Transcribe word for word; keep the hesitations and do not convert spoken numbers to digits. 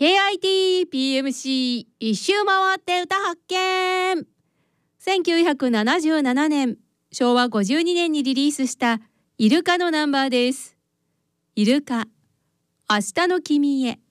ケーアイティーピーエムシー 一周回って歌発見。せんきゅうひゃくななじゅうななねん、しょうわごじゅうにねんにリリースしたイルカのナンバーです。イルカ、明日の君へ。